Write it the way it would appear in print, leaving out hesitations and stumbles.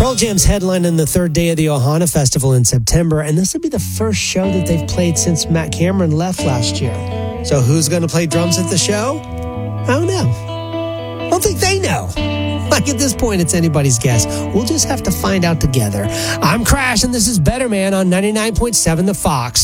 Pearl Jam's headlining the third day of the Ohana Festival in September, and this will be the first show that they've played since Matt Cameron left last year. So who's going to play drums at the show? I don't know. I don't think they know. Like at this point, it's anybody's guess. We'll just have to find out together. I'm Crash, and this is Better Man on 99.7 The Fox.